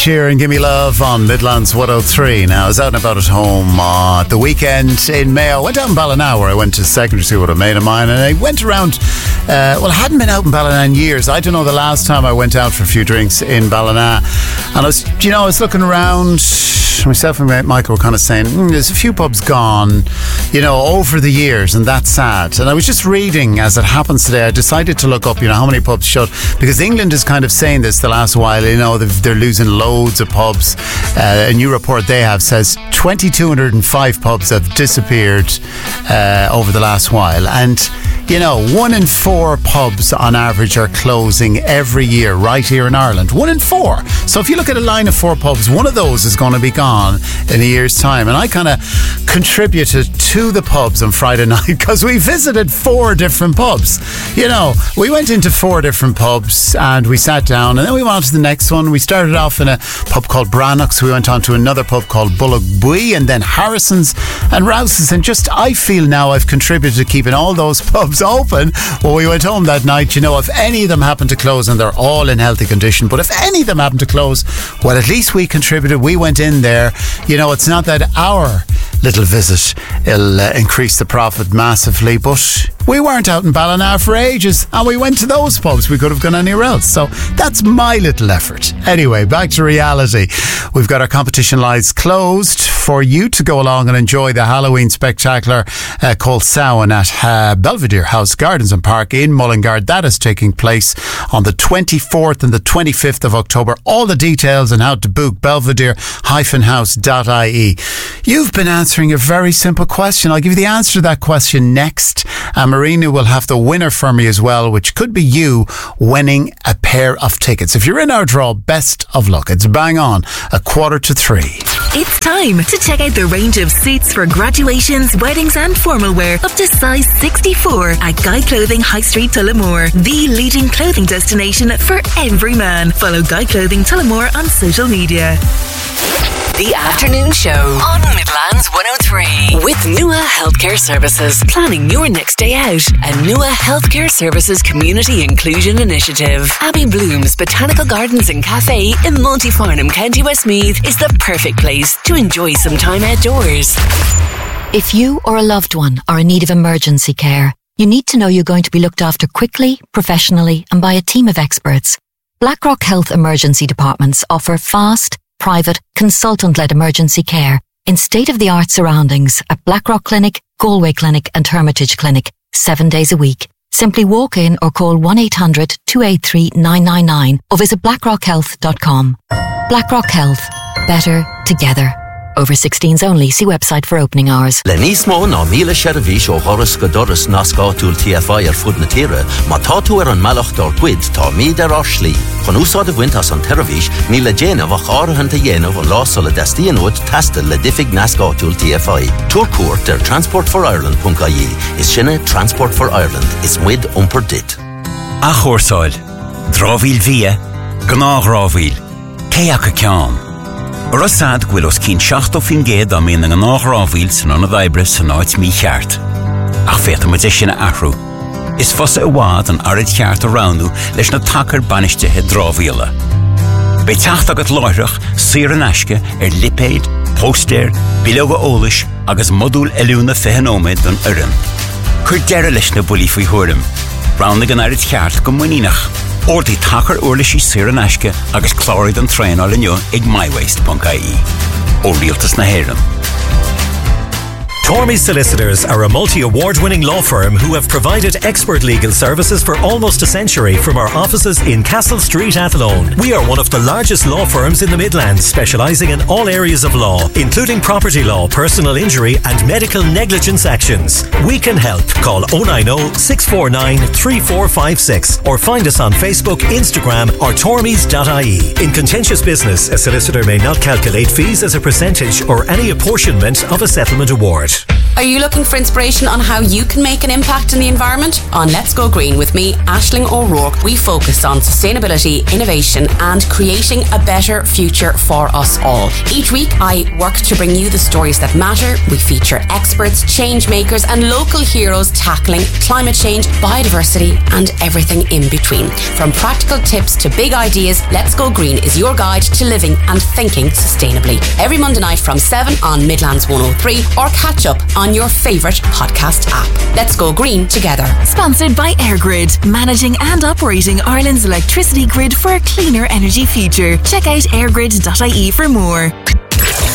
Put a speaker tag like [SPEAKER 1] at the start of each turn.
[SPEAKER 1] Cheer and Gimme Love on Midlands 103. Now, I was out and about at home the weekend in Mayo. I went out in Ballina where I went to secondary school with a mate of mine, and I went around. I hadn't been out in Ballina in years. I don't know the last time I went out for a few drinks in Ballina. And I was looking around. Myself and Michael were kind of saying, there's a few pubs gone, over the years, and that's sad. And I was just reading, as it happens today, I decided to look up, how many pubs shut, because England is kind of saying this the last while, they're losing loads of pubs. A new report they have says 2,205 pubs have disappeared over the last while. And 1 in 4 pubs on average are closing every year right here in Ireland. 1 in 4. So if you look at a line of 4 pubs, one of those is going to be gone in a year's time. And I kind of contributed to the pubs on Friday night because we visited 4 different pubs. We went into 4 different pubs and we sat down, and then we went on to the next one. We started off in a pub called Brannocks. We went on to another pub called Bullock Bui, and then Harrison's and Rouse's. And I feel now I've contributed to keeping all those pubs open. When we went home that night, if any of them happened to close, and they're all in healthy condition, but if any of them happened to close, well, at least we contributed. We went in there. It's not that our little visit will increase the profit massively, but we weren't out in Ballina for ages, and we went to those pubs. We could have gone anywhere else. So that's my little effort. Anyway, back to reality. We've got our competition lights closed for you to go along and enjoy the Halloween spectacular called Samhain at Belvedere House Gardens and Park in Mullingar. That is taking place on the 24th and the 25th of October. All the details on how to book, belvedere-house.ie. You've been answering a very simple question. I'll give you the answer to that question next. And Marina will have the winner for me as well, which could be you winning a pair of tickets. If you're in our draw, best of luck. It's bang on 2:45.
[SPEAKER 2] It's time to check out the range of suits for graduations, weddings and formal wear up to size 64 at Guy Clothing High Street, Tullamore, the leading clothing destination for every man. Follow Guy Clothing Tullamore on social media.
[SPEAKER 3] The Afternoon Show on Midlands 103 with Nua Healthcare Services. Planning your next day out. A Nua Healthcare Services Community Inclusion Initiative. Abbey Bloom's Botanical Gardens and Cafe in Multifarnham, County Westmeath is the perfect place to enjoy some time outdoors.
[SPEAKER 4] If you or a loved one are in need of emergency care, you need to know you're going to be looked after quickly, professionally and by a team of experts. Blackrock Health Emergency Departments offer fast, private, consultant-led emergency care in state-of-the-art surroundings at Blackrock Clinic, Galway Clinic and Hermitage Clinic, 7 days a week. Simply walk in or call 1-800-283-999 or visit blackrockhealth.com. Blackrock Health. Better together. Over 16s only. See website for opening hours.
[SPEAKER 5] Leníos mó ná míle seirbhís ó Horace go Doras ná scáitiúil TFI fud na tíre, má tá tú an mealach dár cuid tá míad Slí. Chun úsáid a bhaint as an teirvís, ní le déanamh ach áirithananta dhéanamh an lásol le destianúid testa le diffig ná scáitiúil TFI. Túr cuairt ar transportforireland.ie. Is sinne Transport for Ireland. Is muid umpar dit.
[SPEAKER 6] A chóirsáil. Drávíl via. Gná rávíl. Céach a ceán. Ar os sad gwyl os cyn 60 géad am un an áhrávíl san an a ddaibre san áit mí cheart. Ach fet am ydych sy'n ahrw. Is fosa y wad an arid cheart o rawnw leis na tacar banistithe drávíla. Be tacht agat loirach sir an asce lipéid, póster, bilog o ólis agus modúl eliúna fehanómid don urim. Cur dera leis na buli fwy hwyrm. Rawnnig an arid cheart go mwynínach. Ordi tacar urlishi sir an asce agus chlórid an trein all inyo ag mywaste.ie. O rialtas na héireann.
[SPEAKER 7] Tormey Solicitors are a multi-award-winning law firm who have provided expert legal services for almost a century from our offices in Castle Street, Athlone. We are one of the largest law firms in the Midlands, specialising in all areas of law, including property law, personal injury and medical negligence actions. We can help. Call 090-649-3456 or find us on Facebook, Instagram or tormeys.ie. In contentious business, a solicitor may not calculate fees as a percentage or any apportionment of a settlement award.
[SPEAKER 1] right.
[SPEAKER 8] Are you looking for inspiration on how you can make an impact in the environment? On Let's Go Green with me, Aisling O'Rourke, we focus on sustainability, innovation and creating a better future for us all. Each week I work to bring you the stories that matter. We feature experts, change makers and local heroes tackling climate change, biodiversity and everything in between. From practical tips to big ideas, Let's Go Green is your guide to living and thinking sustainably. Every Monday night from 7 on Midlands 103 or catch up on your favourite podcast app. Let's go green together.
[SPEAKER 2] Sponsored by AirGrid, managing and operating Ireland's electricity grid for a cleaner energy future. Check out airgrid.ie for more.